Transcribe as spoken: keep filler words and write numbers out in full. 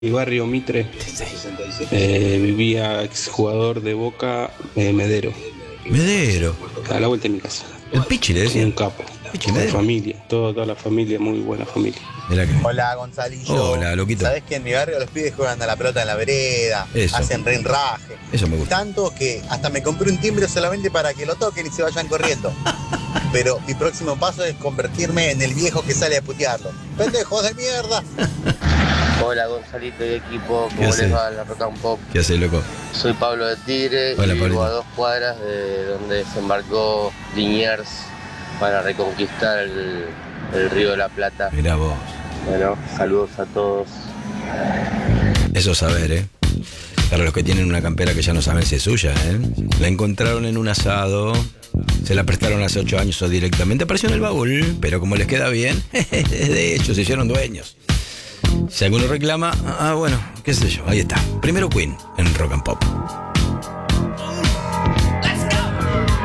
Mi barrio Mitre, eh, vivía exjugador de Boca, eh, Medero, Medero. a la vuelta de mi casa. El Pichi le Un decían. capo. Pichi La Medero. familia, toda, toda la familia, muy buena familia. Mirá que... Hola, Gonzalillo. Hola, loquito. ¿Sabés que en mi barrio los pibes juegan a la pelota en la vereda? Eso. Hacen rinraje. Eso me gusta. Tanto que hasta me compré un timbre solamente para que lo toquen y se vayan corriendo. Pero mi próximo paso es convertirme en el viejo que sale a putearlo. ¡Pendejos de mierda! Hola Gonzalito y equipo, ¿Qué ¿cómo hace? les va la Rock and Pop? ¿Qué haces, loco? Soy Pablo de Tigre Hola, y vivo Pablito. a dos cuadras de donde se embarcó Liniers para reconquistar el, el Río de la Plata. Mirá vos. Bueno, saludos a todos. Eso saber, ¿eh? Para los que tienen una campera que ya no saben si es suya, ¿eh? La encontraron en un asado, se la prestaron hace ocho años o directamente apareció en el baúl, pero como les queda bien, de hecho se hicieron dueños. Si alguno reclama, ah, bueno, qué sé yo, ahí está. Primero Queen en Rock and Pop.